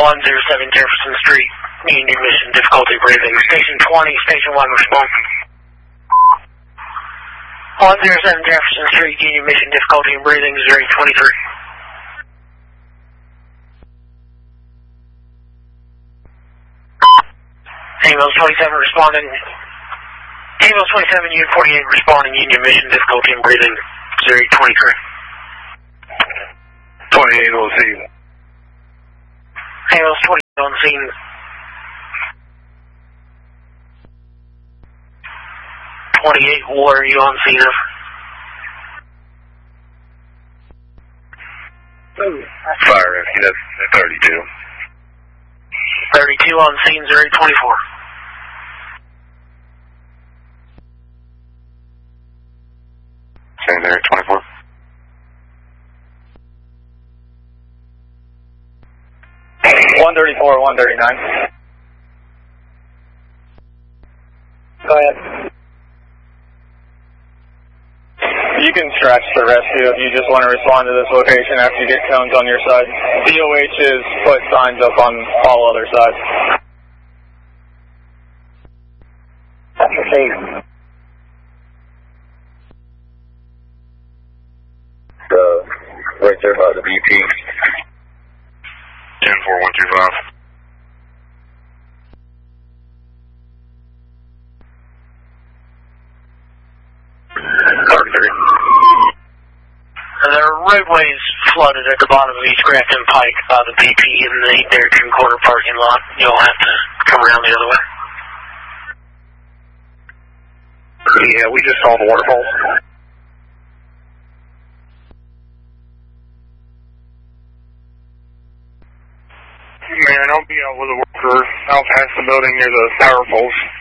107 Jefferson Street, Union Mission, difficulty breathing. Station 20, Station 1, respond. 107 Jefferson Street, Union Mission, difficulty in breathing, 0823. Ambulance 27 responding. Ambulance 27, Unit 48 responding, Union Mission, difficulty in breathing, 0823. 28 on scene. Ambulance 28 on scene. 28, what are you on scene of? Fire rescue, that's 32. 32 on scene, 0824. Same there, 24. $134, $139. Go ahead. You can stretch the rescue if you just want to respond to this location after you get cones on your side. DOH has put signs up on all other sides. That's the scene. Right there by the BP. 10125. There are roadways flooded at the bottom of East Grafton Pike by the BP in the Derrickson Corner parking lot. You'll have to come around the other way. Yeah, we just saw the waterfalls. Man, I'll be out with a worker out past the building near the power poles.